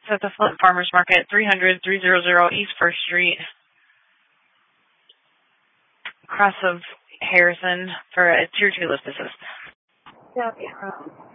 It's at the Flint Farmers Market, 300-300 East 1st Street, across of Harrison for a Tier 2 lift assist. Yeah.